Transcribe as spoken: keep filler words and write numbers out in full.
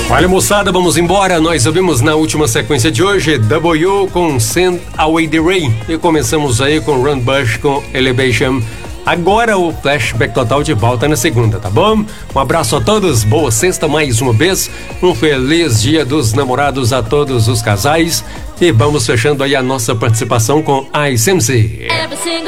Olha, moçada, vamos embora. Nós ouvimos na última sequência de hoje W com Send Away the Rain e começamos aí com Run Bush com Elevation. Agora o Flashback Total de volta na segunda, tá bom? Um abraço a todos, boa sexta mais uma vez, um feliz dia dos namorados a todos os casais e vamos fechando aí a nossa participação com Ice M C.